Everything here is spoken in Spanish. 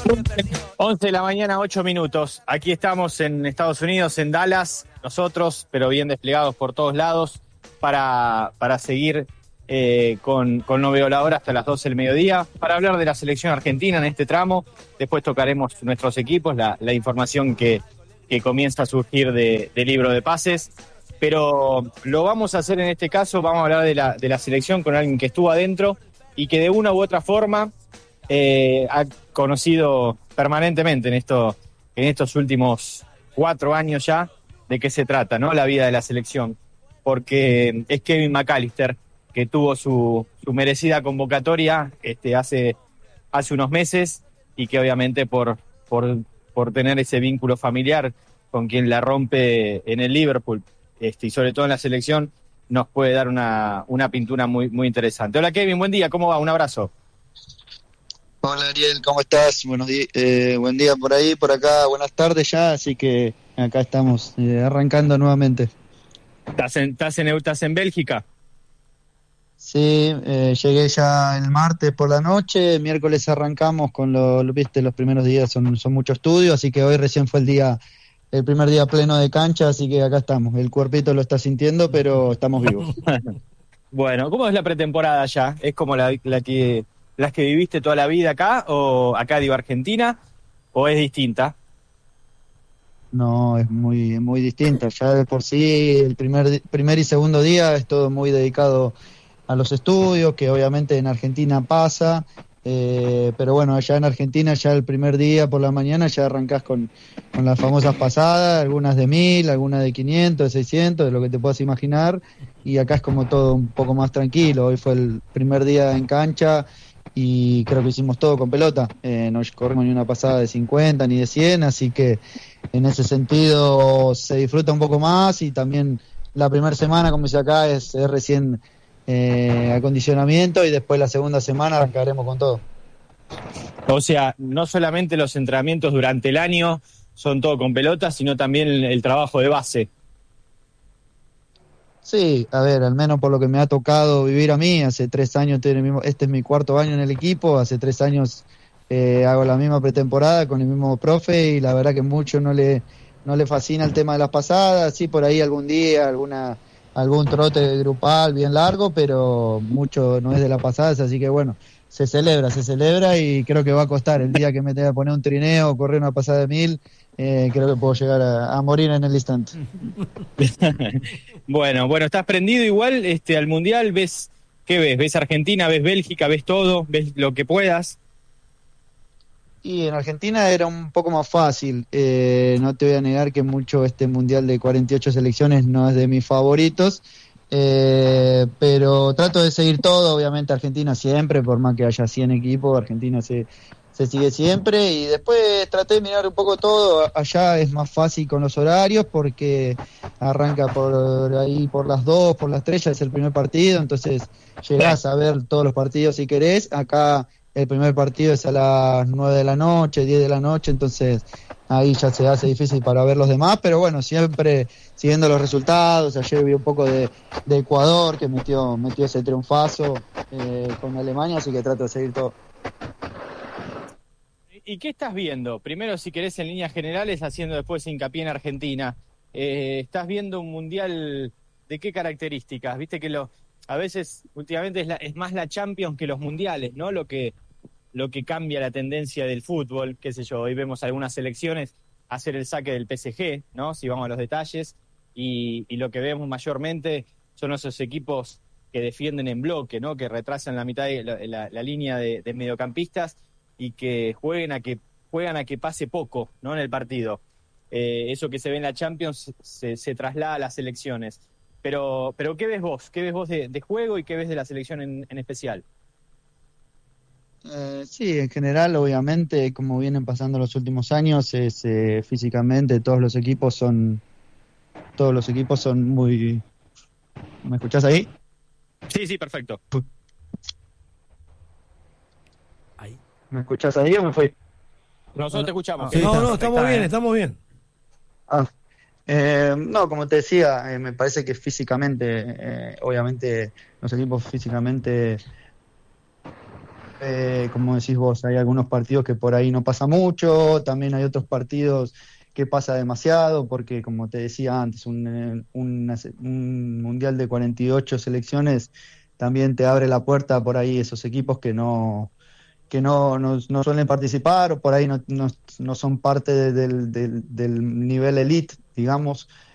11 de la mañana, 8 minutos. Aquí estamos en Estados Unidos, en Dallas, nosotros, pero bien desplegados por todos lados, para seguir con No Veo la Hora hasta las 12 del mediodía, para hablar de la selección argentina en este tramo. Después tocaremos nuestros equipos, la información que comienza a surgir del libro de pases. Pero lo vamos a hacer en este caso, vamos a hablar de la selección con alguien que estuvo adentro y que de una u otra forma ha conocido permanentemente en estos últimos 4 años ya de qué se trata, ¿no? La vida de la selección. Porque es Kevin McAllister, que tuvo su merecida convocatoria hace unos meses y que obviamente por tener ese vínculo familiar con quien la rompe en el Liverpool y sobre todo en la selección, nos puede dar una pintura muy, muy interesante. Hola Kevin, buen día, ¿cómo va? Un abrazo. Hola Ariel, ¿cómo estás? Buenos días, buen día por ahí, por acá, buenas tardes ya, así que acá estamos arrancando nuevamente. ¿Estás en Bélgica? Sí, llegué ya el martes por la noche, miércoles arrancamos con viste, los primeros días son mucho estudio, así que hoy recién fue el primer día pleno de cancha, así que acá estamos, el cuerpito lo está sintiendo, pero estamos vivos. Bueno, ¿cómo es la pretemporada ya? ¿Es como las que viviste toda la vida acá, o acá digo Argentina, o es distinta? No, es muy distinta, ya de por sí el primer y segundo día es todo muy dedicado a los estudios, que obviamente en Argentina pasa, pero bueno, allá en Argentina ya el primer día por la mañana ya arrancás con las famosas pasadas, algunas de 1000, algunas de 500, de 600, de lo que te puedas imaginar, y acá es como todo un poco más tranquilo. Hoy fue el primer día en cancha y creo que hicimos todo con pelota, no corrimos ni una pasada de 50 ni de 100, así que en ese sentido se disfruta un poco más, y también la primera semana, como dice acá, es recién acondicionamiento, y después la segunda semana arrancaremos con todo. O sea, no solamente los entrenamientos durante el año son todo con pelota, sino también el trabajo de base. Sí, a ver, al menos por lo que me ha tocado vivir a mí, hace 3 años, este es mi 4.º año en el equipo, hace 3 años hago la misma pretemporada con el mismo profe, y la verdad que mucho no le fascina el tema de las pasadas. Sí, por ahí algún día, algún trote grupal bien largo, pero mucho no es de las pasadas, así que bueno, se celebra, y creo que va a costar el día que me tenga que poner un trineo o correr una pasada de 1000, creo que puedo llegar a morir en el instante. Bueno, estás prendido igual al Mundial. ¿Qué ves? ¿Ves Argentina, ves Bélgica, ves todo, ves lo que puedas? Y en Argentina era un poco más fácil, no te voy a negar que mucho este Mundial de 48 selecciones no es de mis favoritos, pero trato de seguir todo. Obviamente Argentina siempre, por más que haya 100 equipos, Argentina se sigue siempre, y después traté de mirar un poco todo. Allá es más fácil con los horarios porque arranca por ahí por las 2, por las 3 ya es el primer partido, entonces llegás a ver todos los partidos si querés. Acá el primer partido es a las 9 de la noche, 10 de la noche, entonces ahí ya se hace difícil para ver los demás, pero bueno, siempre siguiendo los resultados. Ayer vi un poco de Ecuador, que metió ese triunfazo con Alemania, así que trato de seguir todo. ¿Y qué estás viendo? Primero, si querés, en líneas generales, haciendo después hincapié en Argentina. ¿Estás viendo un mundial de qué características? Viste que a veces, últimamente, es más la Champions que los mundiales, ¿no? Lo que cambia la tendencia del fútbol, qué sé yo. Hoy vemos algunas selecciones hacer el saque del PSG, ¿no? Si vamos a los detalles. Y lo que vemos mayormente son esos equipos que defienden en bloque, ¿no? Que retrasan la mitad de la línea de mediocampistas, y que juegan a que pase poco, ¿no? En el partido. Eso que se ve en la Champions se traslada a las selecciones. Pero ¿qué ves vos? ¿Qué ves vos de juego, y qué ves de la selección en especial? Sí, en general, obviamente, como vienen pasando los últimos años, físicamente todos los equipos son muy... ¿Me escuchás ahí? Sí, perfecto. ¿Me escuchás ahí o me fui? Nosotros te escuchamos. Sí, no, estamos bien. No, como te decía, me parece que físicamente, obviamente, los equipos físicamente como decís vos, hay algunos partidos que por ahí no pasa mucho, también hay otros partidos que pasa demasiado, porque como te decía antes, un mundial de 48 selecciones también te abre la puerta por ahí esos equipos que no suelen participar o por ahí no son parte del nivel elite, digamos.